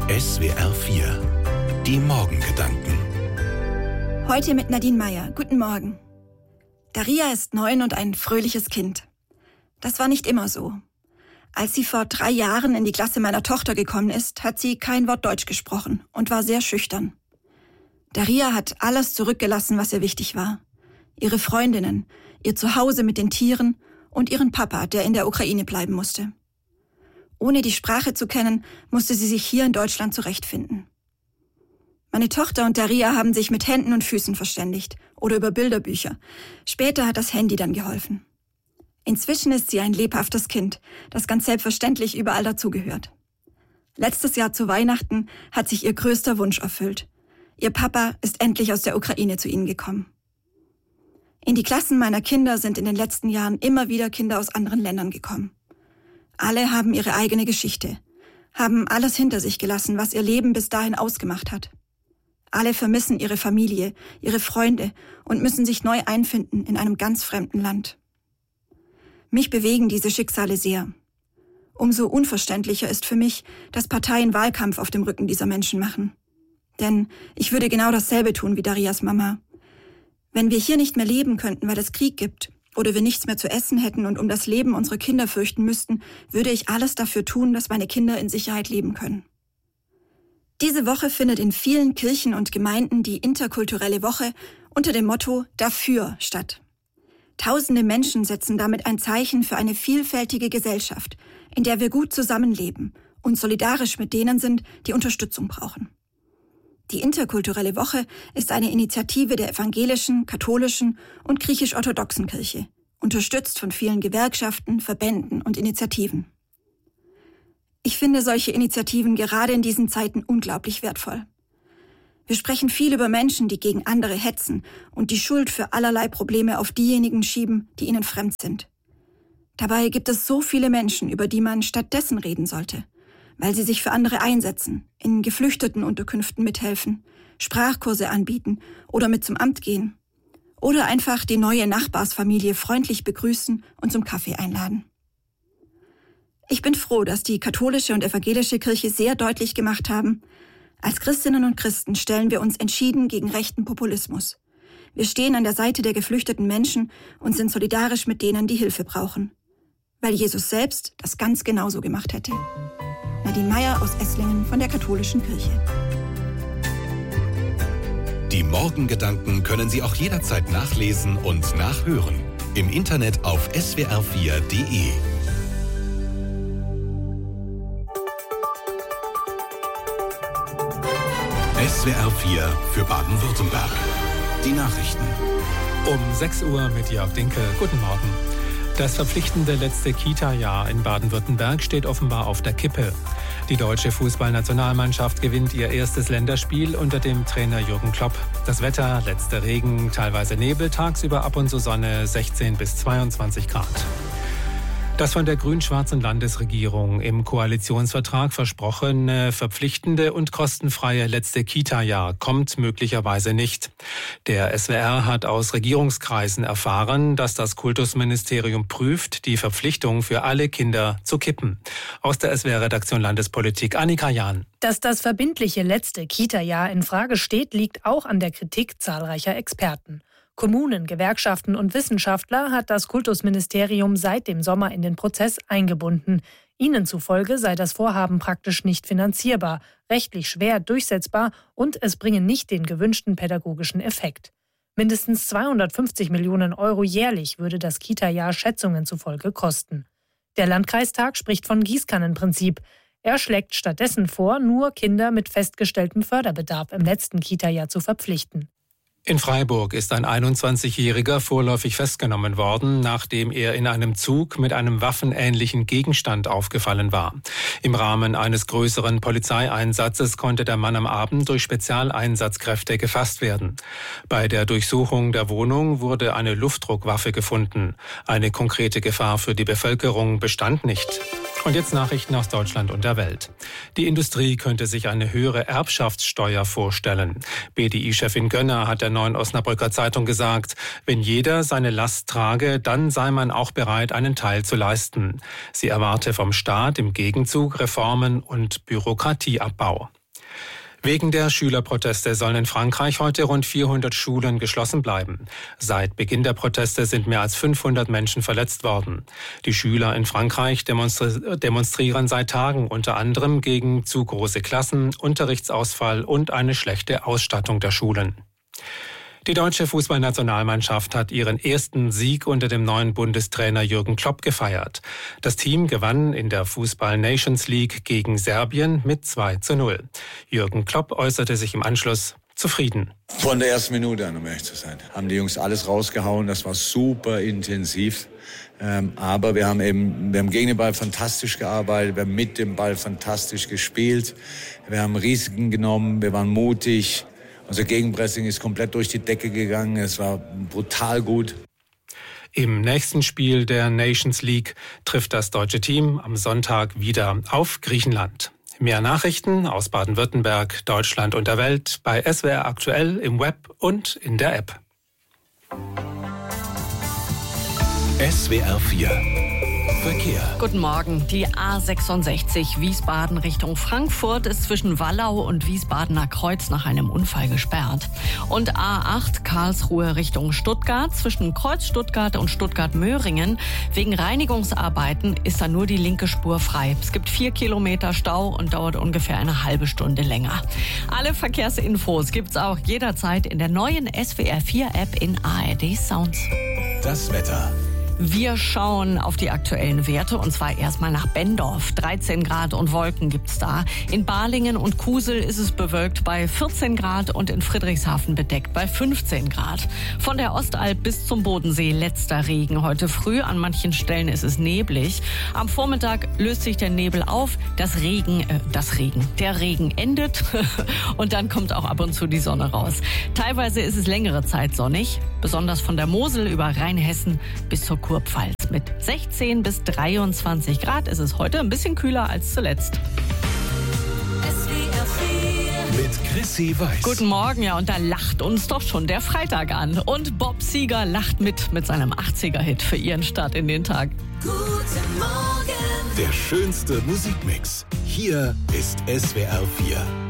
SWR 4. Die Morgengedanken. Heute mit Nadine Meyer. Guten Morgen. Daria ist 9 und ein fröhliches Kind. Das war nicht immer so. Als sie vor 3 Jahren in die Klasse meiner Tochter gekommen ist, hat sie kein Wort Deutsch gesprochen und war sehr schüchtern. Daria hat alles zurückgelassen, was ihr wichtig war. Ihre Freundinnen, ihr Zuhause mit den Tieren und ihren Papa, der in der Ukraine bleiben musste. Ohne die Sprache zu kennen, musste sie sich hier in Deutschland zurechtfinden. Meine Tochter und Daria haben sich mit Händen und Füßen verständigt oder über Bilderbücher. Später hat das Handy dann geholfen. Inzwischen ist sie ein lebhaftes Kind, das ganz selbstverständlich überall dazugehört. Letztes Jahr zu Weihnachten hat sich ihr größter Wunsch erfüllt. Ihr Papa ist endlich aus der Ukraine zu ihnen gekommen. In die Klassen meiner Kinder sind in den letzten Jahren immer wieder Kinder aus anderen Ländern gekommen. Alle haben ihre eigene Geschichte, haben alles hinter sich gelassen, was ihr Leben bis dahin ausgemacht hat. Alle vermissen ihre Familie, ihre Freunde und müssen sich neu einfinden in einem ganz fremden Land. Mich bewegen diese Schicksale sehr. Umso unverständlicher ist für mich, dass Parteien Wahlkampf auf dem Rücken dieser Menschen machen. Denn ich würde genau dasselbe tun wie Darias Mama. Wenn wir hier nicht mehr leben könnten, weil es Krieg gibt, oder wir nichts mehr zu essen hätten und um das Leben unserer Kinder fürchten müssten, würde ich alles dafür tun, dass meine Kinder in Sicherheit leben können. Diese Woche findet in vielen Kirchen und Gemeinden die interkulturelle Woche unter dem Motto Dafür statt. Tausende Menschen setzen damit ein Zeichen für eine vielfältige Gesellschaft, in der wir gut zusammenleben und solidarisch mit denen sind, die Unterstützung brauchen. Die interkulturelle Woche ist eine Initiative der evangelischen, katholischen und griechisch-orthodoxen Kirche, unterstützt von vielen Gewerkschaften, Verbänden und Initiativen. Ich finde solche Initiativen gerade in diesen Zeiten unglaublich wertvoll. Wir sprechen viel über Menschen, die gegen andere hetzen und die Schuld für allerlei Probleme auf diejenigen schieben, die ihnen fremd sind. Dabei gibt es so viele Menschen, über die man stattdessen reden sollte, weil sie sich für andere einsetzen, in Geflüchtetenunterkünften mithelfen, Sprachkurse anbieten oder mit zum Amt gehen. Oder einfach die neue Nachbarsfamilie freundlich begrüßen und zum Kaffee einladen. Ich bin froh, dass die katholische und evangelische Kirche sehr deutlich gemacht haben, als Christinnen und Christen stellen wir uns entschieden gegen rechten Populismus. Wir stehen an der Seite der geflüchteten Menschen und sind solidarisch mit denen, die Hilfe brauchen. Weil Jesus selbst das ganz genauso gemacht hätte. Nadine Meyer aus Esslingen von der Katholischen Kirche. Die Morgengedanken können Sie auch jederzeit nachlesen und nachhören. Im Internet auf swr4.de. SWR 4 für Baden-Württemberg. Die Nachrichten. Um 6 Uhr mit Jörg Dinkel. Guten Morgen. Das verpflichtende letzte Kita-Jahr in Baden-Württemberg steht offenbar auf der Kippe. Die deutsche Fußballnationalmannschaft gewinnt ihr erstes Länderspiel unter dem Trainer Jürgen Klopp. Das Wetter, letzter Regen, teilweise Nebel, tagsüber ab und zu Sonne, 16 bis 22 Grad. Das von der grün-schwarzen Landesregierung im Koalitionsvertrag versprochene, verpflichtende und kostenfreie letzte Kita-Jahr kommt möglicherweise nicht. Der SWR hat aus Regierungskreisen erfahren, dass das Kultusministerium prüft, die Verpflichtung für alle Kinder zu kippen. Aus der SWR-Redaktion Landespolitik Annika Jahn. Dass das verbindliche letzte Kita-Jahr in Frage steht, liegt auch an der Kritik zahlreicher Experten. Kommunen, Gewerkschaften und Wissenschaftler hat das Kultusministerium seit dem Sommer in den Prozess eingebunden. Ihnen zufolge sei das Vorhaben praktisch nicht finanzierbar, rechtlich schwer durchsetzbar und es bringe nicht den gewünschten pädagogischen Effekt. Mindestens 250 Millionen Euro jährlich würde das Kita-Jahr Schätzungen zufolge kosten. Der Landkreistag spricht von Gießkannenprinzip. Er schlägt stattdessen vor, nur Kinder mit festgestelltem Förderbedarf im letzten Kita-Jahr zu verpflichten. In Freiburg ist ein 21-Jähriger vorläufig festgenommen worden, nachdem er in einem Zug mit einem waffenähnlichen Gegenstand aufgefallen war. Im Rahmen eines größeren Polizeieinsatzes konnte der Mann am Abend durch Spezialeinsatzkräfte gefasst werden. Bei der Durchsuchung der Wohnung wurde eine Luftdruckwaffe gefunden. Eine konkrete Gefahr für die Bevölkerung bestand nicht. Und jetzt Nachrichten aus Deutschland und der Welt. Die Industrie könnte sich eine höhere Erbschaftssteuer vorstellen. BDI-Chefin Gönner hat der Neuen Osnabrücker Zeitung gesagt, wenn jeder seine Last trage, dann sei man auch bereit, einen Teil zu leisten. Sie erwarte vom Staat im Gegenzug Reformen und Bürokratieabbau. Wegen der Schülerproteste sollen in Frankreich heute rund 400 Schulen geschlossen bleiben. Seit Beginn der Proteste sind mehr als 500 Menschen verletzt worden. Die Schüler in Frankreich demonstrieren seit Tagen unter anderem gegen zu große Klassen, Unterrichtsausfall und eine schlechte Ausstattung der Schulen. Die deutsche Fußballnationalmannschaft hat ihren ersten Sieg unter dem neuen Bundestrainer Jürgen Klopp gefeiert. Das Team gewann in der Fußball-Nations League gegen Serbien mit 2:0. Jürgen Klopp äußerte sich im Anschluss zufrieden. Von der ersten Minute an, um ehrlich zu sein, haben die Jungs alles rausgehauen. Das war super intensiv. Aber wir haben gegen den Ball fantastisch gearbeitet, wir haben mit dem Ball fantastisch gespielt. Wir haben Risiken genommen, wir waren mutig. Unser Gegenpressing ist komplett durch die Decke gegangen. Es war brutal gut. Im nächsten Spiel der Nations League trifft das deutsche Team am Sonntag wieder auf Griechenland. Mehr Nachrichten aus Baden-Württemberg, Deutschland und der Welt bei SWR Aktuell im Web und in der App. SWR 4 Verkehr. Guten Morgen. Die A66 Wiesbaden Richtung Frankfurt ist zwischen Wallau und Wiesbadener Kreuz nach einem Unfall gesperrt. Und A8 Karlsruhe Richtung Stuttgart zwischen Kreuz Stuttgart und Stuttgart-Möhringen. Wegen Reinigungsarbeiten ist da nur die linke Spur frei. Es gibt 4 Kilometer Stau und dauert ungefähr eine halbe Stunde länger. Alle Verkehrsinfos gibt's auch jederzeit in der neuen SWR 4 App in ARD Sounds. Das Wetter. Wir schauen auf die aktuellen Werte und zwar erstmal nach Benndorf. 13 Grad und Wolken gibt's da. In Balingen und Kusel ist es bewölkt bei 14 Grad und in Friedrichshafen bedeckt bei 15 Grad. Von der Ostalb bis zum Bodensee letzter Regen heute früh. An manchen Stellen ist es neblig. Am Vormittag löst sich der Nebel auf. Der Regen endet und dann kommt auch ab und zu die Sonne raus. Teilweise ist es längere Zeit sonnig, besonders von der Mosel über Rheinhessen bis zur Kurpfalz. Mit 16 bis 23 Grad ist es heute ein bisschen kühler als zuletzt. Mit Chrissy Weiß. Guten Morgen, ja, und da lacht uns doch schon der Freitag an. Und Bob Seger lacht mit seinem 80er-Hit für ihren Start in den Tag. Guten Morgen. Der schönste Musikmix. Hier ist SWR 4.